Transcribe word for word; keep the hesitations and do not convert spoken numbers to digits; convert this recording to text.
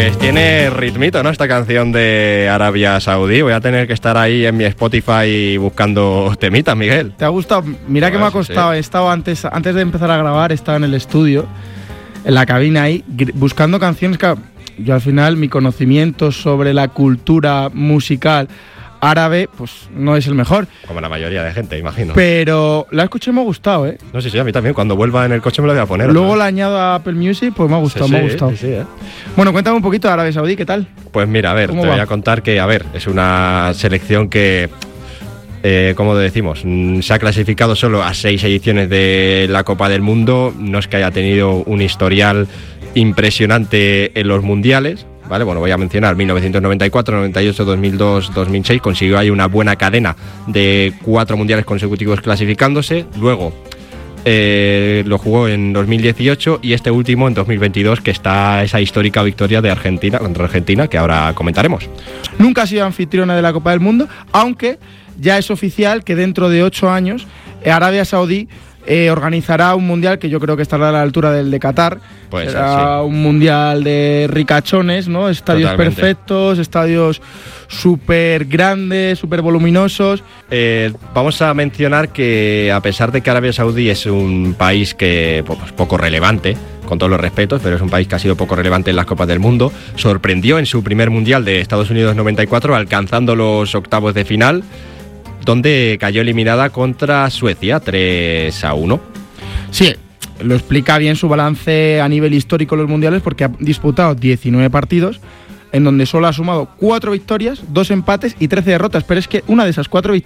Pues tiene ritmito, ¿no? Esta canción de Arabia Saudí. Voy a tener que estar ahí en mi Spotify buscando temitas, Miguel. ¿Te ha gustado? Mira que me ha costado. Sí. He estado antes, antes de empezar a grabar, estaba en el estudio, en la cabina ahí, buscando canciones que yo al final, mi conocimiento sobre la cultura musical árabe, pues no es el mejor. Como la mayoría de gente, imagino. Pero la escuché y me ha gustado, ¿eh? No sé, sí, sí, a mí también. Cuando vuelva en el coche me lo voy a poner. Luego la añado a Apple Music, pues me ha gustado, sí, me ha gustado. Sí, sí, ¿eh? Bueno, cuéntame un poquito de Arabia Saudí, ¿qué tal? Pues mira, a ver, te va? voy a contar que, a ver, es una selección que, eh, como decimos, se ha clasificado solo a seis ediciones de la Copa del Mundo. No es que haya tenido un historial impresionante en los mundiales. Vale, bueno, voy a mencionar mil novecientos noventa y cuatro, noventa y ocho, dos mil dos, dos mil seis, consiguió ahí una buena cadena de cuatro mundiales consecutivos clasificándose. Luego eh, lo jugó en dos mil dieciocho y este último en dos mil veintidós, que está esa histórica victoria de Argentina contra Argentina, que ahora comentaremos. Nunca ha sido anfitriona de la Copa del Mundo, aunque ya es oficial que dentro de ocho años Arabia Saudí Eh, organizará un mundial que yo creo que estará a la altura del de Qatar. Pues será sí. un mundial de ricachones, ¿no? Estadios Totalmente. perfectos, estadios súper grandes, súper voluminosos. Eh, vamos a mencionar que a pesar de que Arabia Saudí es un país que pues, poco relevante, con todos los respetos, pero es un país que ha sido poco relevante en las Copas del Mundo, sorprendió en su primer mundial de Estados Unidos noventa y cuatro, alcanzando los octavos de final, donde cayó eliminada contra Suecia tres a uno. Sí, lo explica bien su balance a nivel histórico en los mundiales, porque ha disputado diecinueve partidos, en donde solo ha sumado cuatro victorias, dos empates y trece derrotas, pero es que una de esas cuatro victorias